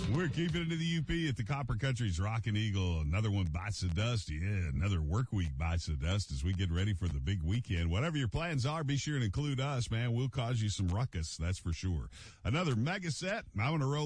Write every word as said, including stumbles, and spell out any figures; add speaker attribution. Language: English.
Speaker 1: We're keeping it to the U P at the Copper Country's Rockin' Eagle. Another one bites the dust. Yeah, another work week bites the dust as we get ready for the big weekend. Whatever your plans are, be sure to include us, man. We'll cause you some ruckus, that's for sure. Another mega set. I'm going to roll